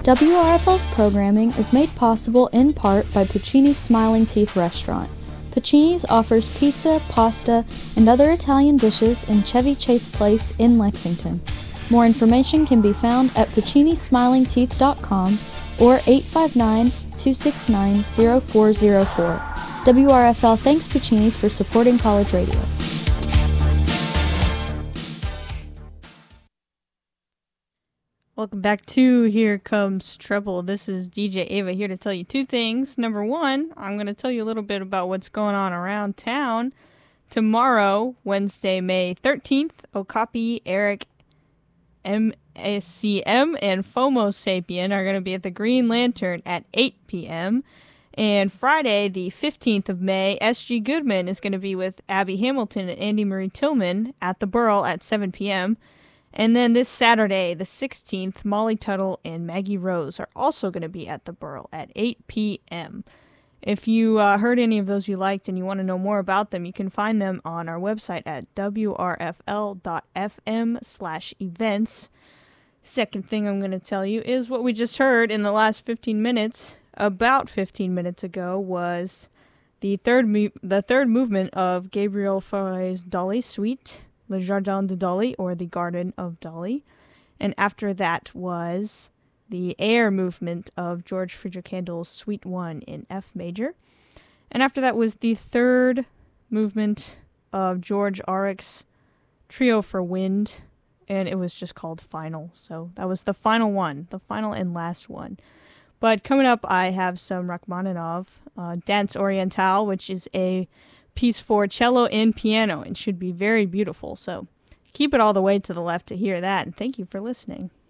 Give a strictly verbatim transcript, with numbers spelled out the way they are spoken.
W R F L's programming is made possible in part by Puccini's Smiling Teeth Restaurant. Puccini's offers pizza, pasta, and other Italian dishes in Chevy Chase Place in Lexington. More information can be found at puccini smiling teeth dot com or eight five nine, two six nine, zero four zero four. W R F L thanks Puccini's for supporting college radio. Welcome back to Here Comes Trouble. This is D J Ava here to tell you two things. Number one, I'm going to tell you a little bit about what's going on around town. Tomorrow, Wednesday, May thirteenth, Okapi, Eric, M S C M, and FOMO Sapien are going to be at the Green Lantern at eight p.m. And Friday, the fifteenth of May, S G Goodman is going to be with Abby Hamilton and Andy Marie Tillman at the Burl at seven p.m. And then this Saturday, the sixteenth, Molly Tuttle and Maggie Rose are also going to be at the Burl at eight p.m. If you uh, heard any of those you liked and you want to know more about them, you can find them on our website at w r f l dot f m slash events. Second thing I'm going to tell you is what we just heard in the last fifteen minutes, about fifteen minutes ago, was the third mo- the third movement of Gabriel Fauré's Dolly Suite, Le Jardin de Dolly, or The Garden of Dolly. And after that was the Air movement of George Friedrich Handel's Suite one in F major. And after that was the third movement of George Aurich's Trio for Wind, and it was just called Final. So that was the final one, the final and last one. But coming up, I have some Rachmaninoff, uh, Danse Orientale, which is a piece for cello and piano and should be very beautiful. So keep it all the way to the left to hear that, and thank you for listening.